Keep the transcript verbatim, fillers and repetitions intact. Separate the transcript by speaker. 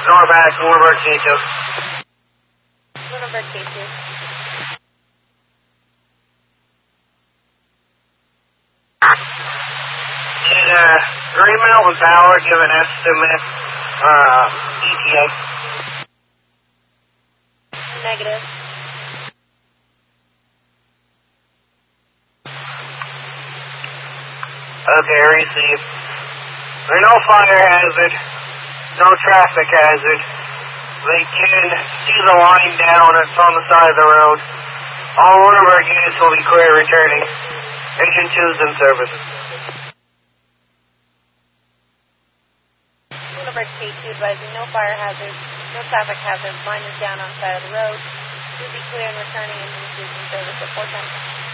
Speaker 1: Northwest, Lunenburg K two.
Speaker 2: Lunenburg K two.
Speaker 1: Can uh, Green Mountain Power give an estimate uh, E T A?
Speaker 2: Negative.
Speaker 1: Okay, receive. There's no fire hazard, no traffic hazard. They can see the line down. It's on the side of the road. All Lunenburg units will be clear returning. Agent two's in service.
Speaker 2: Lunenburg K two advising no fire hazard, no traffic hazard. Line is down on the side of the road. You'll be clear and returning. Agent two's in service at four ten.